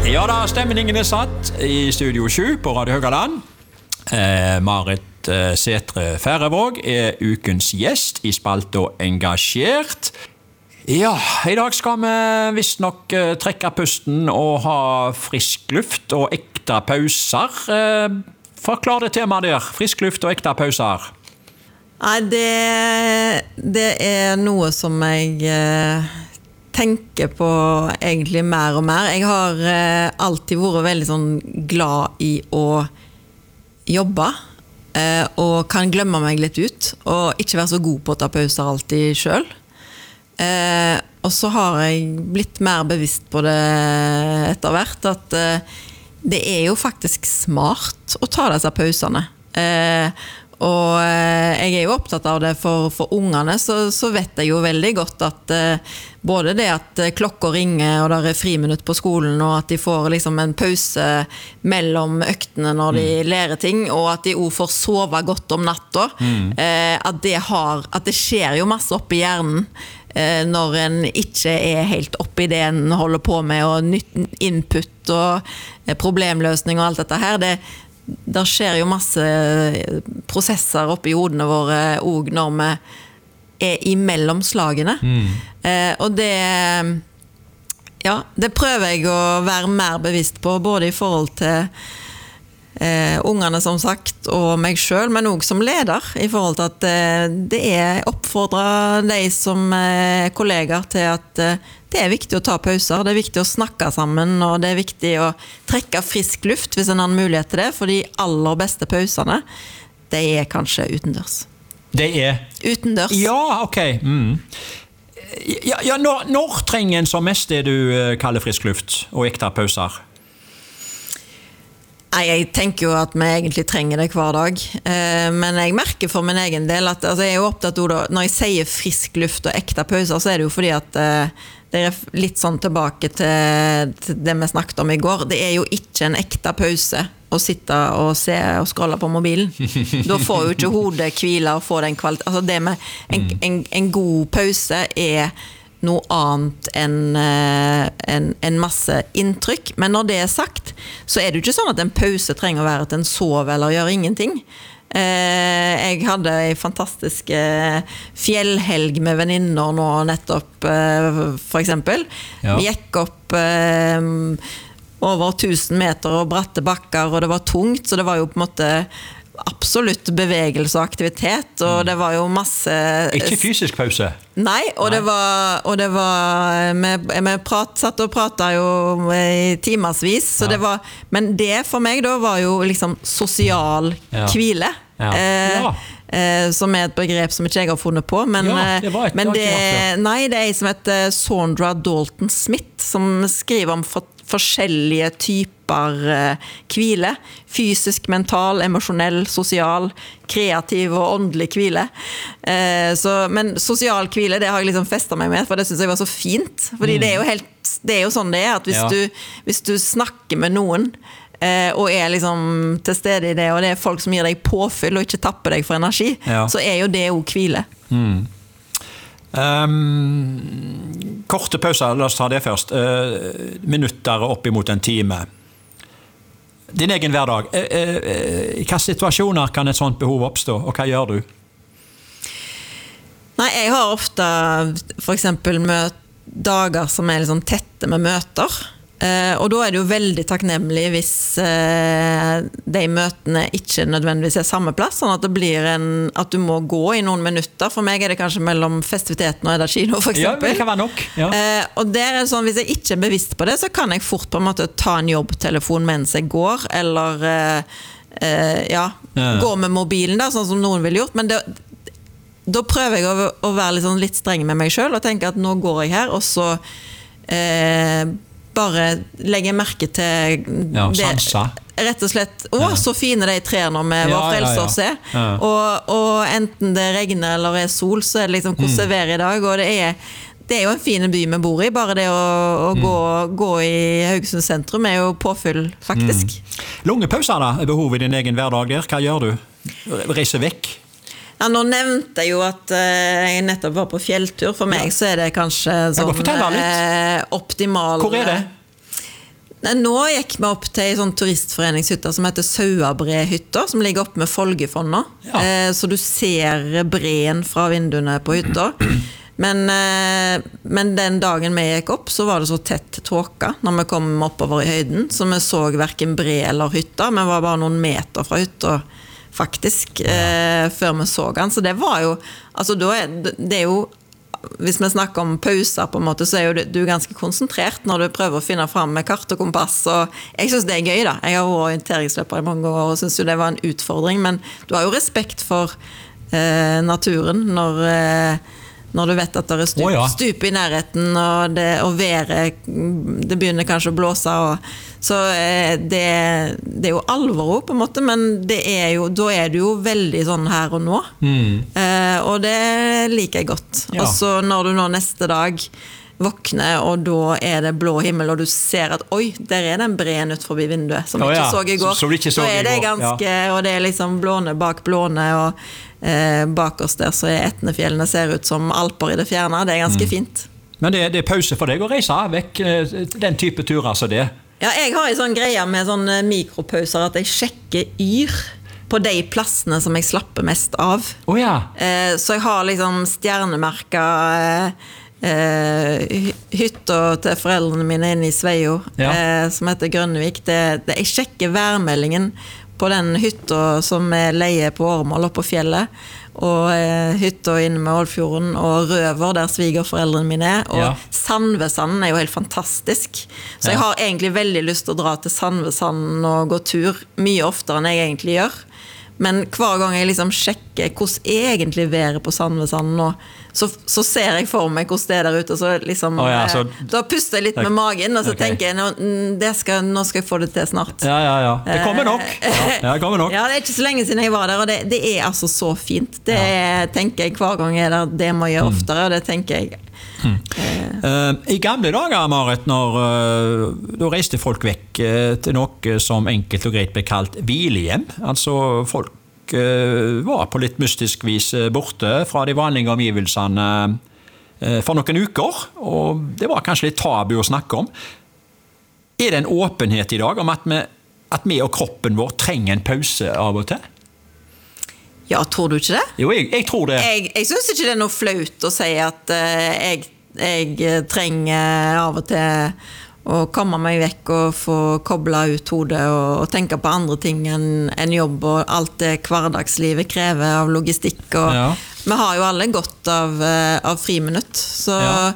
Ja da, stemningen satt i Studio 7 på Radio Høgaland. Marit Sætre Færøvåg ukens gjest i spalta Engasjert. Ja, i dag skal vi visst nok trekke pusten og ha frisk luft og ekte pauser. Forklar det temaet der, frisk luft og ekte pauser. Nei, det noe som jeg tenker på egentlig mer og mer. Jeg har alltid vært veldig sånn glad i å jobbe, og kan glemme meg litt ut, og ikke være så god på å ta pauser alltid selv. Og så har jeg blitt mer bevisst på det etter hvert, at det jo faktisk smart å ta disse pausene. Og jeg jo opptatt av det for ungene, så vet jeg jo veldig godt at både det at klokka ringer og det friminutt på skolen, og at de får liksom en pause mellom øktene når de lærer ting, og at de også får sove godt om natta, at det skjer jo masse opp i hjernen når en ikke helt oppe i det en holder på med, og nytt input og problemløsning og alt dette her. Der skjer jo masse prosesser oppe i hodene våre også når vi imellom slagene. Og det prøver jeg å være mer bevisst på, både i forhold til ungene som sagt, og meg selv, men også som leder, i forhold til at det oppfordrer de som kollegaer til at det viktig å ta pauser, det viktig å snakke sammen, og det viktig å trekke frisk luft hvis en har mulighet til det, for de aller beste pausene, det kanskje utendørs. Det utendørs. Ja, ok. Ja, når trenger en som mest det du kaller frisk luft og ekte pauser? Jeg tenker jo at vi egentlig trenger det hver dag, men jeg merker for min egen del at jeg jo opptatt av, når jeg sier frisk luft og ekte pauser, så det jo fordi at det litt sånn tilbake til det vi snakket om i går. Det jo ikke en ekte pause å sitte og se og scrolle på mobilen. Da får jo ikke hodet hvile og få den kvalitet. Altså det med en god pause noe annet enn masse inntrykk. Men når det sagt, så det jo ikke sånn at en pause trenger å være at en sover eller gjør ingenting. Jeg hadde en fantastisk fjellhelg med venninner nå nettopp, for eksempel. Vi gikk opp over 1000 meter og bratte bakker, og det var tungt, så det var jo på en måte absolutt bevegelse og aktivitet, og det var jo masse... Ikke fysisk pause? Nei, og det var vi satt og pratet jo i timersvis, så det var, men det for meg da var jo liksom sosial hvile. Som et begrep som ikke jeg har funnet på, men det som heter Saundra Dalton Smith, som skriver om forskjellige typer hvile, fysisk, mental, emosjonell, sosial, kreativ og åndelig hvile. Men sosial hvile, det har jeg liksom festet meg med, for det synes jeg var så fint, fordi det jo sånn det at hvis du snakker med noen, og liksom til stede i det, og det folk som gir deg påfyll og ikke tapper deg for energi, så jo det jo hvile. Korte pauser, la oss ta det først. Minutter opp imot en time. Din egen hverdag. I hvilke situasjoner kan et sånt behov oppstå, og hva gjør du? Nei, jeg har ofte for eksempel dager som liksom tette med møter. Og da det jo veldig takknemlig hvis de møtene ikke nødvendigvis samme plass, sånn at det blir at du må gå i noen minutter. For meg det kanskje mellom festiviteten og kino, for eksempel. Ja, det kan være nok. Ja. Og det sånn, hvis jeg ikke bevisst på det, så kan jeg fort på en måte ta en jobbtelefon mens jeg går, eller gå med mobilen da, sånn som noen ville gjort. Men da prøver jeg å være litt streng med meg selv, og tenke at nå går jeg her, og så bare legge merke til sansa. Rett og slett, så fine de trærne med hva frelser å se. Og enten det regner eller sol, så det liksom hvordan det i dag, og det jo en fin by vi bor i, bare det å gå i Haugesund sentrum jo påfyll, faktisk. Lange pauser da, behov i din egen hverdag der, hva gjør du? Reise vekk? Ja, nå nevnte jeg jo at jeg nettopp var på fjelltur. For meg så det kanskje sånn optimal... Hvor det? Nå gikk vi opp til en sånn turistforeningshytte som heter Sauabrehytta, som ligger oppe med Folgefonna. Ja. Så du ser breen fra vinduene på hytta. Men den dagen vi gikk opp, så var det så tett tåka når vi kom oppover i høyden, så vi så hverken bre eller hytta, men var bare noen meter fra hytta, faktisk, før vi så den. Så det var jo, altså det er jo, hvis vi snakker om pauser på en måte, så er jo du ganske konsentrert når du prøver å finne frem med kart og kompass, og jeg synes det er gøy da. Jeg har vært orienteringsløper i mange år og synes jo det var en utfordring, men du har jo respekt for naturen når du vet at det er stup i nærheten, og været, det begynner kanskje å blåse, så det er jo alvor på en måte, men da er det jo veldig sånn her og nå. Og det liker jeg godt. Ja. Og så når du nå neste dag våkner, og da er det blå himmel, og du ser at oi, der er den breen ut forbi vinduet, som vi ikke så i går. Som vi ikke så i går. Det ganske, og det er liksom blåne bak blåne, og bak oss der så er Etnefjellene ser ut som Alper i det fjerne. Det er ganske fint. Men det er pause for deg å reise vekk den type turer som det? Ja, jeg har en sånn greie med sånne mikropauser at jeg sjekker yr på de plassene som jeg slapper mest av. Så jeg har liksom stjernemerket hytta til foreldrene mine inne i Sveio, som heter Grønnevik. Jeg sjekker værmeldingen på den hytta som leier på Årmål oppe på fjellet, og hytta inne med Ålfjorden, og Røver der svigerforeldrene mine er, og Sandvesanden er jo helt fantastisk. Så jeg har egentlig veldig lyst til å dra til Sandvesanden og gå tur mye oftere enn jeg egentlig gjør. Men hver gang jeg liksom sjekker hvordan egentlig været på Sandvesanden nå, så ser jeg for meg hvordan det er der ute, så liksom, da puster jeg litt med magen, og så tenker jeg, nå skal jeg få det til snart. Det kommer nok. Det kommer nok. Ja, det er ikke så lenge siden jeg var der, og det er altså så fint. Det tenker jeg hver gang jeg er der, det må jeg gjøre oftere, og det tenker jeg. I gamle dager, Marit, da reiste folk vekk til noe som enkelt og greit ble kalt hvilehjem. Altså folk var på litt mystisk vis borte fra de vanlige omgivelsene for noen uker, og det var kanskje litt tabu å snakke om. Er det en åpenhet i dag om at vi og kroppen vår trenger en pause av og til? Ja, tror du ikke det? Jo, jeg tror det. Jeg synes ikke det er noe flaut å si at jeg trenger av og til å komme meg vekk og få koblet ut hodet og tenke på andre ting enn jobb og alt det hverdagslivet krever av logistikk. Og vi har jo alle godt av friminutt, så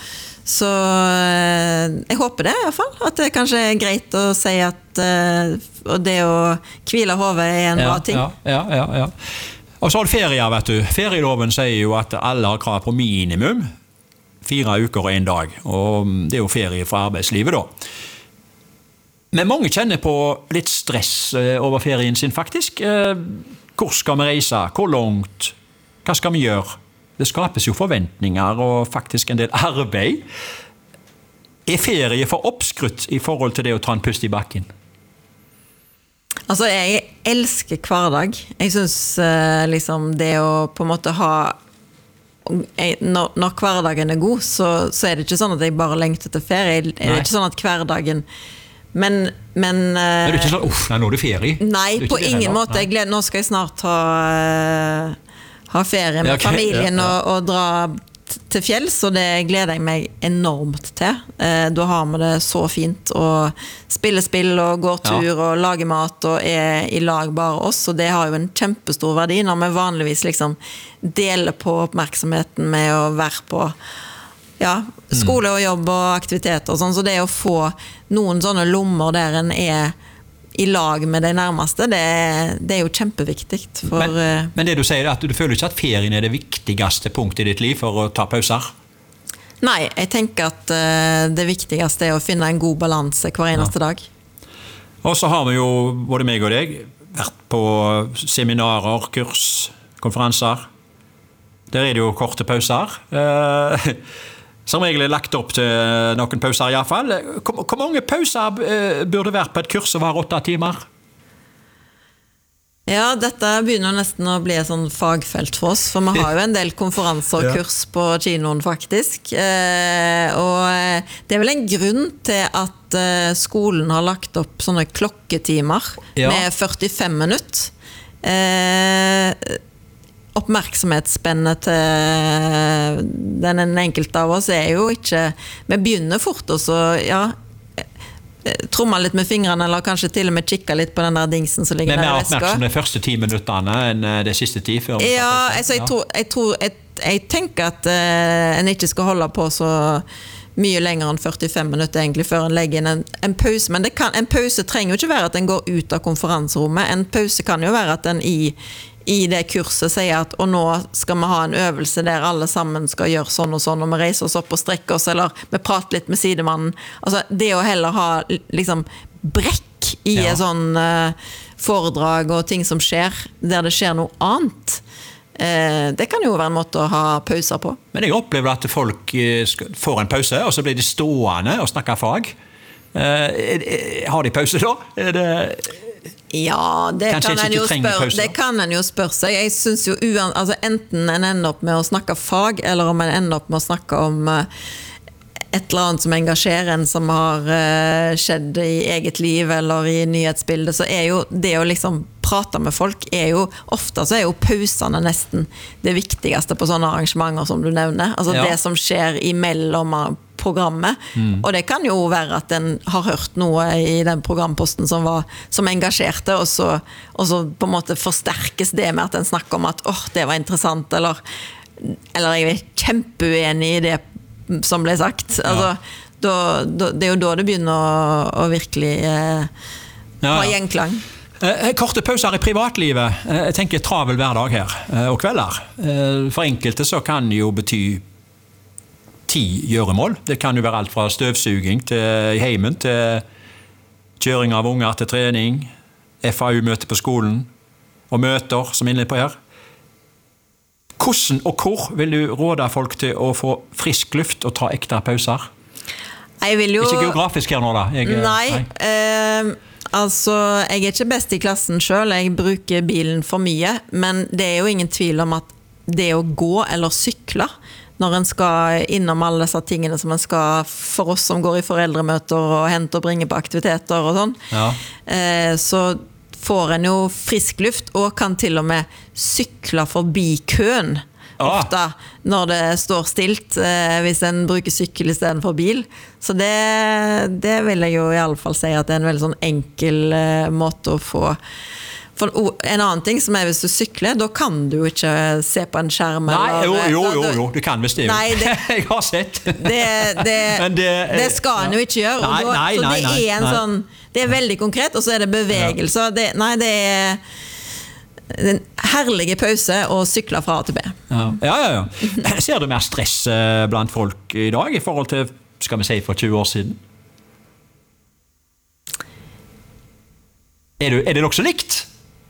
jeg håper det i hvert fall, at det kanskje er greit å si at det å hvile hodet er en bra ting. Ja. Og så har du ferier, vet du. Ferieloven sier jo at alle har krav på minimum 4 uker og 1 dag, og det er jo ferie fra arbeidslivet da. Men mange kjenner på litt stress over ferien sin faktisk. Hvor skal vi reise? Hvor langt? Hva skal vi gjøre? Det skapes jo forventninger og faktisk en del arbeid. Er ferie for oppskrytt i forhold til det å ta en pust i bakken? Altså, jeg elsker hverdag. Jeg synes liksom det å på en måte ha når hverdagen er god, så er det ikke sånn at jeg bare lengter til ferie. Det er ikke sånn at hverdagen men er det ikke sånn, nå er det ferie? Nei, på ingen måte. Nå skal jeg snart ha ferie med familien og dra til fjells, og det gleder jeg meg enormt til. Da har vi det så fint å spille spill og gå tur og lage mat og er i lag bare oss, og det har jo en kjempestor verdi når vi vanligvis liksom deler på oppmerksomheten med å være på skole og jobb og aktiviteter og sånn, så det å få noen sånne lommer der en er i lag med de nærmeste, det er jo kjempeviktig. Men det du sier er at du føler ikke at ferien er det viktigste punktet i ditt liv for å ta pauser? Nei, jeg tenker at det viktigste er å finne en god balanse hver eneste dag. Og så har vi jo, både meg og deg, vært på seminarer, kurs, konferanser. Der er det jo korte pauser. Som regel er lagt opp til noen pauser i hvert fall. Hvor mange pauser burde være på et kurs som var 8 timer? Ja, dette begynner nesten å bli et sånn fagfelt for oss, for vi har jo en del konferanser og kurs på kinoen faktisk. Og det er vel en grunn til at skolen har lagt opp sånne klokketimer med 45 minutter. Oppmerksomhetsspennet til den enkelte av oss er jo ikke... Vi begynner fort også, tromma litt med fingrene, eller kanskje til og med kikka litt på den der dingsen som ligger der i veska. Men mer oppmerksom de første 10 minuttene enn de siste 10 før? Ja, altså jeg tenker at en ikke skal holde på så mye lenger enn 45 minutter egentlig før en legger inn en pause, men en pause trenger jo ikke være at en går ut av konferanserommet. En pause kan jo være at en i det kurset sier at og nå skal vi ha en øvelse der alle sammen skal gjøre sånn og sånn, og vi reiser oss opp og strekker oss, eller vi prater litt med sidemannen. Altså det å heller ha liksom brekk i et sånn foredrag og ting som skjer, der det skjer noe annet, det kan jo være en måte å ha pauser på. Men jeg opplever at folk får en pause, og så blir de stående og snakke fag. Har de pause da? Ja, det kan en jo spørre seg. Jeg synes jo altså enten en ender opp med å snakke fag, eller om en ender opp med å snakke om et eller annet som engasjerer en, som har skjedd i eget liv eller i nyhetsbildet, så er jo det å liksom prate med folk ofte så er jo pausene nesten det viktigste på sånne arrangementer som du nevner. Altså det som skjer imellom programmet. Og det kan jo være at en har hørt noe i den programposten som engasjerte, og så på en måte forsterkes det med at en snakker om at det var interessant, eller jeg er kjempeuenig i det som ble sagt. Altså, det er jo da det begynner å virkelig ha gjenklang. Korte pauser i privatlivet. Jeg tenker travel hverdag her, og kvelder. For enkelte så kan det jo bety 10 gjøremål. Det kan jo være alt fra støvsuging til heimen, til kjøring av unger til trening, FAU-møte på skolen, og møter som er inne på her. Hvordan og hvor vil du råde folk til å få frisk luft og ta ekte pauser? Jeg vil jo... Ikke geografisk her nå da? Altså, jeg er ikke best i klassen selv, jeg bruker bilen for mye, men det er jo ingen tvil om at det å gå eller sykle, når en skal innom alle disse tingene som en skal for oss som går i foreldremøter og henter og bringer på aktiviteter og sånn, så får en jo frisk luft og kan til og med sykle forbi køen ofte når det står stilt hvis en bruker sykkel i stedet for bil. Så det vil jeg jo i alle fall si at det er en veldig sånn enkel måte å få. For en annen ting som hvis du sykler, da kan du jo ikke se på en skjerm. Nei, jo, du kan hvis det. Nei, jeg har sett. Det skal en jo ikke gjøre. Så det er en sånn, det er veldig konkret, og så er det bevegelser. Det er en herlige pause å sykle fra A til B. Ja. Ser du mer stress blant folk i dag i forhold til, skal vi si, for 20 år siden? Er det nok så likt?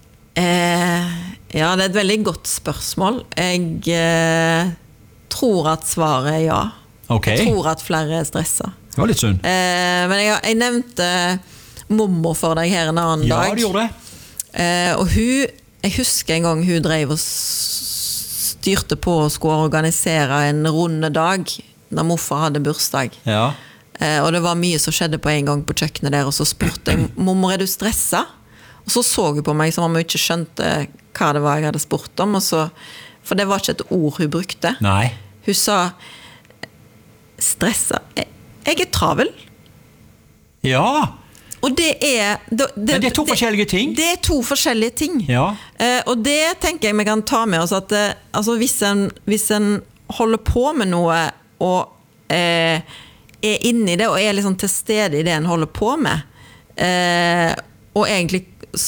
Ja, det er et veldig godt spørsmål. Jeg tror at svaret er ja. Jeg tror at flere er stresset. Det var litt synd. Men jeg nevnte mormor for deg her en annen dag. Ja, du gjorde det. Og jeg husker en gang hun drev og styrte på å skulle organisere en runde dag da morfar hadde bursdag. Ja. Og det var mye som skjedde på en gang på kjøkkenet der, og så spurte jeg, mormor, er du stresset? Og så hun på meg som om hun ikke skjønte hva det var jeg hadde spurt om, for det var ikke et ord hun brukte. Nei. Hun sa, stresset, jeg er travel. Ja. Og det er... Men det er 2 forskjellige ting. Det er 2 forskjellige ting. Ja. Og det tenker jeg vi kan ta med oss, at altså, hvis en holder på med noe, og er inne i det, og er liksom til stede i det en holder på med, og egentlig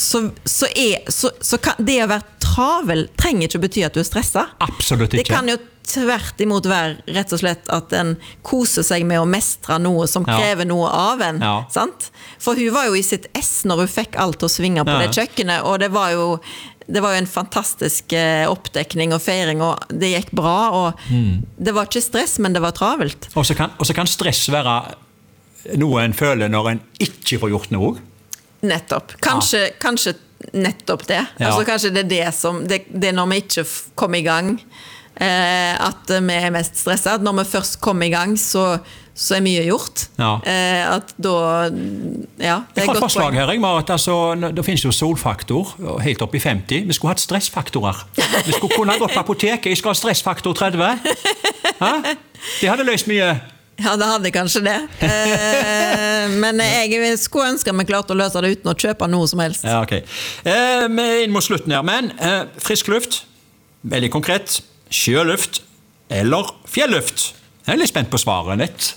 så kan det å være travel trenger ikke bety at du er stresset. Absolutt ikke. Det kan jo tvert imot være rett og slett at en koser seg med å mestre noe som krever noe av en, sant? For hun var jo i sitt ess når hun fikk alt å svinge på det kjøkkenet, og det var jo en fantastisk oppdekning og feiring, og det gikk bra, og det var ikke stress, men det var travelt. Og så kan stress være noe en føler når en ikke får gjort noe. Nettopp. Kanskje nettopp det. Ja. Altså kanskje det det som, det når vi ikke kommer i gang, at vi mest stresset. At når vi først kommer i gang, så er mye gjort. Ja. At da, ja, det Jeg har et et godt forslag poeng. her, Marit. Altså, det finnes jo solfaktor, helt opp i 50. Vi skulle hatt stressfaktorer. Vi skulle kunne gått på apoteket, jeg skal ha stressfaktor 30. Hæ? Det hadde løst mye. Ja, det hadde kanskje det. Men jeg skulle ønske vi klarte å løse det uten å kjøpe noe som helst. Ja, ok. Vi er inn mot slutten her, men frisk luft, veldig konkret, sjøluft eller fjelluft? Jeg er litt spent på svaret litt.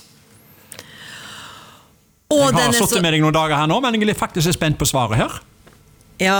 Jeg har suttet med deg noen dager her nå, men jeg er faktisk spent på svaret her. Ja,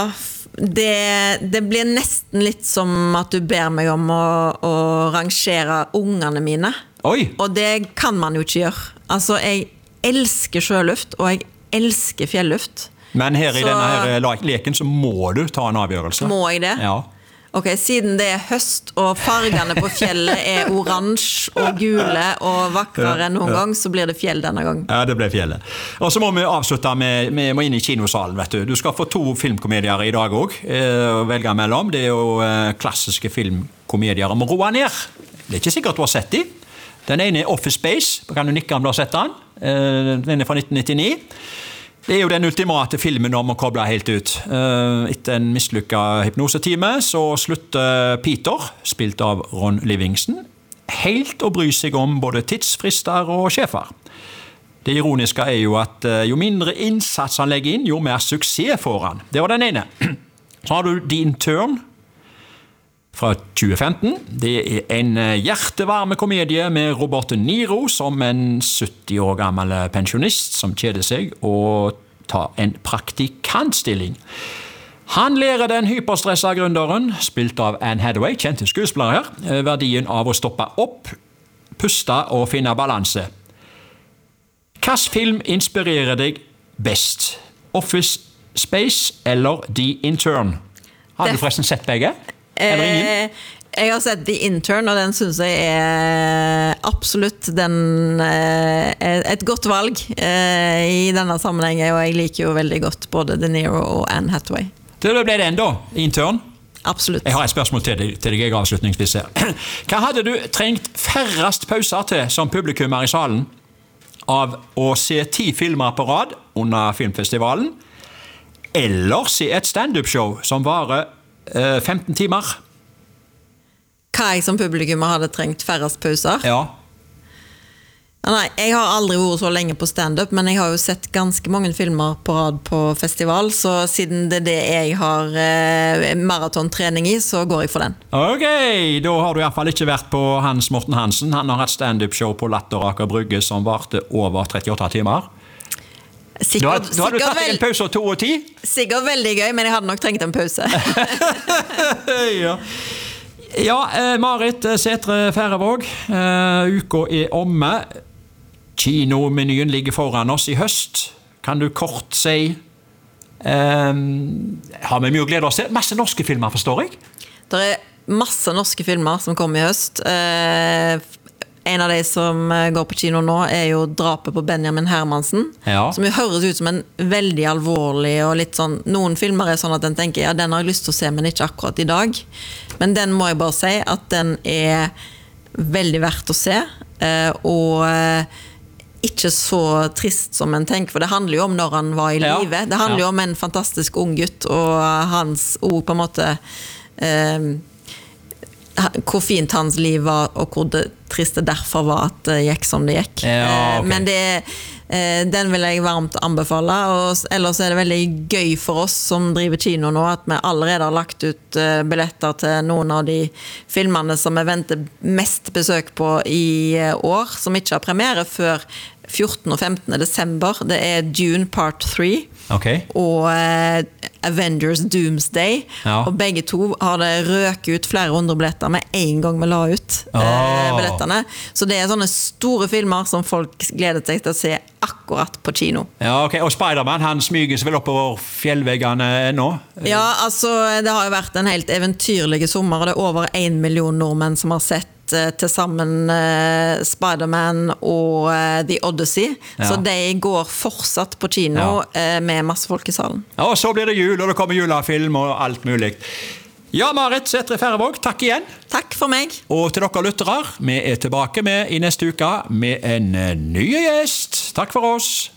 det blir nesten litt som at du ber meg om å rangere ungene mine. Oi! Og det kan man jo ikke gjøre. Altså, jeg elsker sjøluft, og jeg elsker fjelluft. Men her i Så- denne her leken så må du ta en avgjørelse. Må jeg det? Ja. Ok, siden det er høst, og fargene på fjellet er oransje og gule og vakrere enn noen gang, så blir det fjell denne gang. Ja, det ble fjellet. Og så må vi avslutte med, vi må inn i kinosalen, vet du. Du skal få 2 filmkomedier i dag også, å velge mellom. Det er jo klassiske filmkomedier om å roe ned. Det er ikke sikkert du har sett de. Den ene er Office Space, kan du nikke om du har sett den. Den er fra 1999. Det er jo den ultimate filmen om å koble helt ut. Etter en mislykket hypnosetime så slutter Peter, spilt av Ron Livingston, helt å bry seg om både tidsfrister og sjefer. Det ironiske er jo at jo mindre innsats han legger inn, jo mer suksess får han. Det var den ene. Så har du The Intern fra 2015. Det er en hjertevarme komedie med Robert De Niro som en 70 år gammel pensjonist som kjeder seg og tar en praktikantstilling. Han lærer den hyperstressa gründeren, spilt av Anne Hathaway, kjente skuespillere her, verdien av å stoppe opp, puste og finne balanse. Hvilken film inspirerer deg best? Office Space eller The Intern? Har du forresten sett begge? Eller ingen? Jeg har sett The Intern, og den synes jeg er absolutt et godt valg i denne sammenhengen, og jeg liker jo veldig godt både De Niro og Anne Hathaway. Det ble den da, Intern. Absolutt. Jeg har et spørsmål til deg jeg avslutningsvis her. Hva hadde du trengt færrest pauser til som publikummer i salen av å se 10 filmer på rad under filmfestivalen, eller se et stand-up-show som varer 15 timer? Hva jeg som publikummer hadde trengt færrest pauser? Ja. Nei, jeg har aldri vært så lenge på stand-up, men jeg har jo sett ganske mange filmer på rad på festival, så siden det er det jeg har maratontrening i, så går jeg for den. Ok, da har du i hvert fall ikke vært på Hans Morten Hansen. Han har hatt stand-up-show på Latter Aker Brygge som varte over 38 timer. Da har du tatt deg en pause av 2 og 10? Sikkert veldig gøy, men jeg hadde nok trengt en pause. Ja, Marit Sætre Færøvåg, uka er omme. Kinomenyen ligger foran oss i høst. Kan du kort si har vi mye å glede oss til? Masse norske filmer, forstår jeg. Det er masse norske filmer som kommer i høst. En av de som går på kino nå er jo drapet på Benjamin Hermansen, Ja. som jo høres ut som en veldig alvorlig og litt sånn, noen filmer er sånn at den tenker, ja, den har jeg lyst til å se, men ikke akkurat i dag. Men den må jeg bare si at den er veldig verdt å se, og ikke så trist som en tenker, for det handler jo om når han var i Ja. live. Det handler jo om en fantastisk ung gutt, og hans ord på en måte hvor fint hans liv var, og hvor det triste derfor var at det gikk som det gikk. Ja, ok. Men den vil jeg varmt anbefale, og ellers er det veldig gøy for oss som driver kino nå, at vi allerede har lagt ut billetter til noen av de filmene som vi venter mest besøk på i år, som ikke har premiere før 14. og 15. desember. Det er Dune Part 3 Ok. og Avengers Doomsday, Ja. og begge to har det røket ut flere hundre billetter med en gang vi la ut billettene. Så det er sånne store filmer som folk gleder seg til å se akkurat på kino. Ja, ok. Og Spider-Man, han smyges vel oppover fjellveggene ennå? Ja, altså det har jo vært en helt eventyrlig sommer, og det er over 1 million nordmenn som har sett til sammen Spider-Man og The Odyssey, så de går fortsatt på kino med masse folk i salen. Ja, og så blir det jul, og det kommer julefilm og alt mulig. Ja, Marit Sætre Færøvåg, takk igjen. Takk for meg. Og til dere lyttere, vi tilbake med i neste uke med en ny gjest. Takk for oss.